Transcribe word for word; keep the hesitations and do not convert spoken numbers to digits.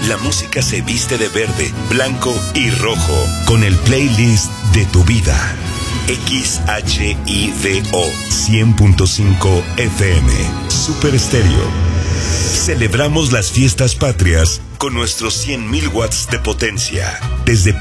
la música se viste de verde, blanco y rojo con el playlist de tu vida. X H I V O cien punto cinco F M Super Estéreo. Celebramos las fiestas patrias con nuestros cien mil watts de potencia. Desde